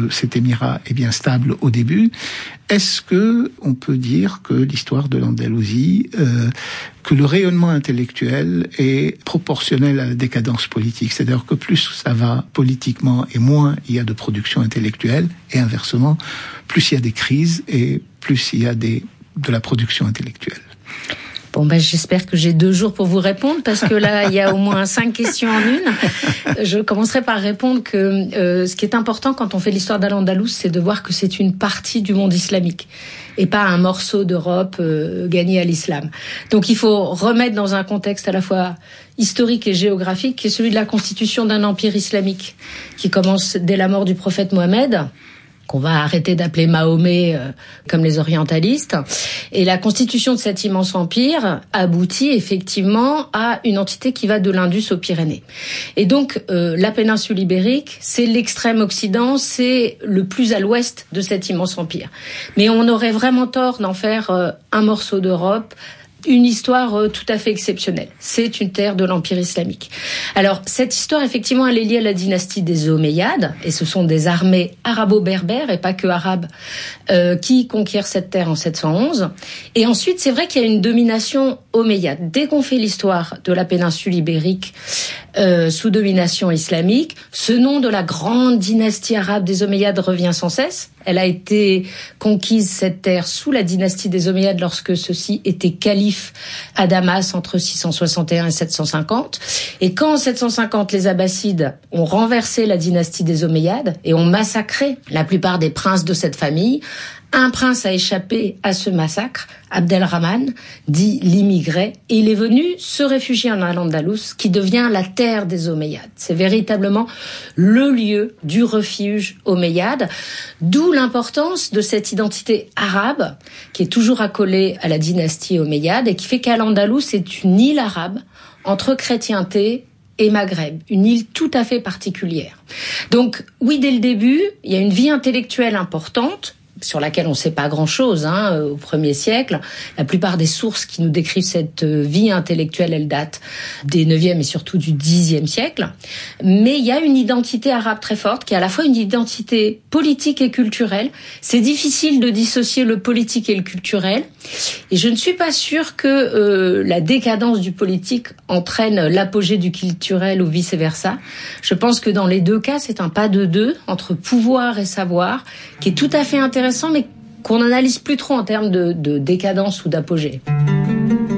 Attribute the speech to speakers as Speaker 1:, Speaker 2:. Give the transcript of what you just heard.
Speaker 1: cet émirat est bien stable au début. Est-ce que on peut dire que l'histoire de l'Andalousie, que le rayonnement intellectuel est proportionnel à la décadence politique? C'est-à-dire que plus ça va politiquement et moins il y a de production intellectuelle, et inversement, plus il y a des crises et plus il y a de la production intellectuelle.
Speaker 2: Bon, j'espère que j'ai 2 jours pour vous répondre, parce que là, il y a au moins 5 questions en une. Je commencerai par répondre que ce qui est important quand on fait l'histoire d'Al-Andalus, c'est de voir que c'est une partie du monde islamique et pas un morceau d'Europe gagné à l'islam. Donc il faut remettre dans un contexte à la fois historique et géographique, qui est celui de la constitution d'un empire islamique, qui commence dès la mort du prophète Mohammed, qu'on va arrêter d'appeler Mahomet comme les orientalistes. Et la constitution de cet immense empire aboutit effectivement à une entité qui va de l'Indus aux Pyrénées. Et donc, la péninsule ibérique, c'est l'extrême occident, c'est le plus à l'ouest de cet immense empire. Mais on aurait vraiment tort d'en faire un morceau d'Europe, une histoire tout à fait exceptionnelle. C'est une terre de l'Empire islamique. Alors, cette histoire, effectivement, elle est liée à la dynastie des Omeyyades, et ce sont des armées arabo-berbères, et pas que arabes, qui conquièrent cette terre en 711. Et ensuite, c'est vrai qu'il y a une domination omeyyade. Dès qu'on fait l'histoire de la péninsule ibérique sous domination islamique, ce nom de la grande dynastie arabe des Omeyyades revient sans cesse. Elle a été conquise, cette terre, sous la dynastie des Omeyyades, lorsque ceux-ci étaient califes à Damas entre 661 et 750. Et quand en 750, les Abbassides ont renversé la dynastie des Omeyyades et ont massacré la plupart des princes de cette famille, un prince a échappé à ce massacre, Abdelrahman, dit l'immigré, et il est venu se réfugier en Al-Andalus, qui devient la terre des Omeyyades. C'est véritablement le lieu du refuge omeyyade, d'où l'importance de cette identité arabe, qui est toujours accolée à la dynastie omeyyade, et qui fait qu'Al-Andalus est une île arabe entre chrétienté et Maghreb, une île tout à fait particulière. Donc, oui, dès le début, il y a une vie intellectuelle importante, sur laquelle on ne sait pas grand-chose au 1er siècle. La plupart des sources qui nous décrivent cette vie intellectuelle, elles datent des 9e et surtout du 10e siècle. Mais il y a une identité arabe très forte, qui est à la fois une identité politique et culturelle. C'est difficile de dissocier le politique et le culturel. Et je ne suis pas sûre que la décadence du politique entraîne l'apogée du culturel ou vice-versa. Je pense que dans les 2 cas, c'est un pas de 2 entre pouvoir et savoir, qui est tout à fait intéressant, mais qu'on n'analyse plus trop en termes de décadence ou d'apogée.